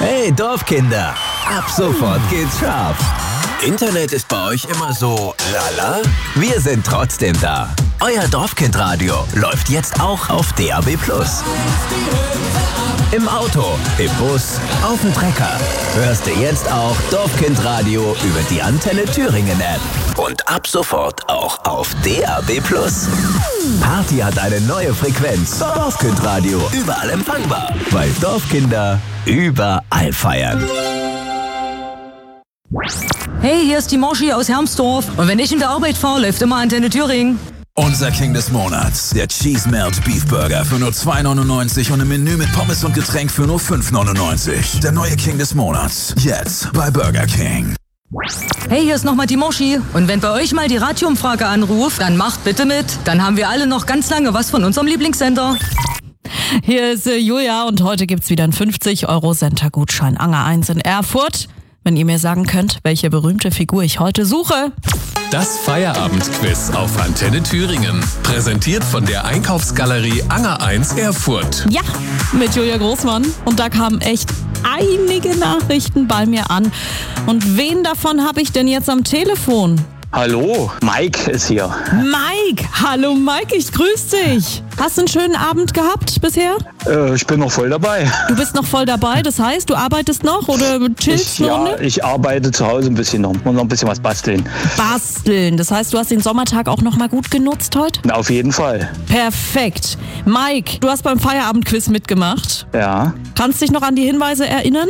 Hey Dorfkinder, ab sofort geht's scharf. Internet ist bei euch immer so lala? Wir sind trotzdem da. Euer Dorfkindradio läuft jetzt auch auf DAB+. Im Auto, im Bus, auf dem Trecker hörst du jetzt auch Dorfkindradio über die Antenne Thüringen App. Und ab sofort auch auf DAB+. Party hat eine neue Frequenz. Dorfkindradio, überall empfangbar. Weil Dorfkinder überall feiern. Hey, hier ist die Morschi aus Hermsdorf. Und wenn ich in der Arbeit fahre, läuft immer Antenne Thüringen. Unser King des Monats, der Cheese Melt Beef Burger für nur 2,99 und ein Menü mit Pommes und Getränk für nur 5,99. Der neue King des Monats, jetzt bei Burger King. Hey, hier ist nochmal die Morschi. Und wenn bei euch mal die Radioumfrage anruft, dann macht bitte mit. Dann haben wir alle noch ganz lange was von unserem Lieblingssender. Hier ist Julia und heute gibt's wieder einen 50-Euro-Center-Gutschein Anger 1 in Erfurt. Wenn ihr mir sagen könnt, welche berühmte Figur ich heute suche. Das Feierabendquiz auf Antenne Thüringen. Präsentiert von der Einkaufsgalerie Anger 1 Erfurt. Ja, mit Julia Großmann. Und da kamen echt einige Nachrichten bei mir an. Und wen davon habe ich denn jetzt am Telefon? Hallo, Mike ist hier. Mike! Hallo Mike, ich grüße dich. Hast du einen schönen Abend gehabt bisher? Ich bin noch voll dabei. Du bist noch voll dabei, das heißt, du arbeitest noch oder chillst eine Runde? Ja, ich arbeite zu Hause ein bisschen noch. Muss noch ein bisschen was basteln. Basteln, das heißt, du hast den Sommertag auch noch mal gut genutzt heute? Na, auf jeden Fall. Perfekt. Mike, du hast beim Feierabendquiz mitgemacht. Ja. Kannst dich noch an die Hinweise erinnern?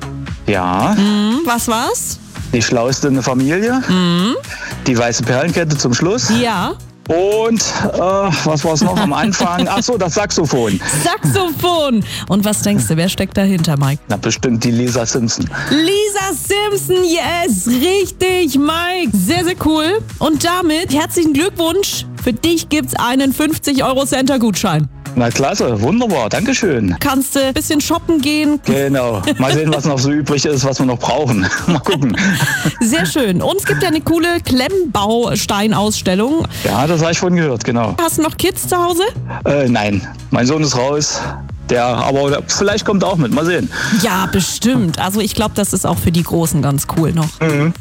Ja. Was war's? Die Schlauste in der Familie. Die weiße Perlenkette zum Schluss. Ja. Und was war es noch am Anfang? Ach so, das Saxophon. Saxophon. Und was denkst du, wer steckt dahinter, Mike? Na, bestimmt die Lisa Simpson. Lisa Simpson, yes, richtig, Mike. Sehr, sehr cool. Und damit herzlichen Glückwunsch. Für dich gibt's einen 50-Euro-Center-Gutschein. Na klasse, wunderbar, dankeschön. Kannst du ein bisschen shoppen gehen. Genau, mal sehen, was noch so übrig ist, was wir noch brauchen. Mal gucken. Sehr schön. Und es gibt ja eine coole Klemmbausteinausstellung. Ja, das habe ich von gehört, genau. Hast du noch Kids zu Hause? Nein, mein Sohn ist raus. Aber vielleicht kommt er auch mit, mal sehen. Ja, bestimmt. Also ich glaube, das ist auch für die Großen ganz cool noch.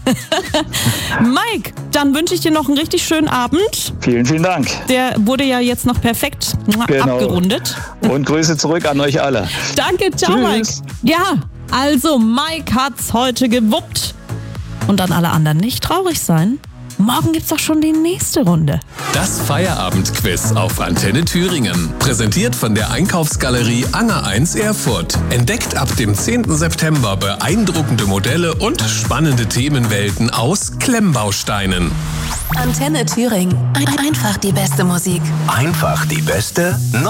Mike, dann wünsche ich dir noch einen richtig schönen Abend. Vielen, vielen Dank. Der wurde ja jetzt noch perfekt abgerundet. Und Grüße zurück an euch alle. Danke, ciao Tschüss. Mike. Ja, also Mike hat's heute gewuppt. Und an alle anderen nicht traurig sein. Morgen gibt's doch schon die nächste Runde. Das Feierabendquiz auf Antenne Thüringen. Präsentiert von der Einkaufsgalerie Anger 1 Erfurt. Entdeckt ab dem 10. September beeindruckende Modelle und spannende Themenwelten aus Klemmbausteinen. Antenne Thüringen. Einfach die beste Musik. Einfach die beste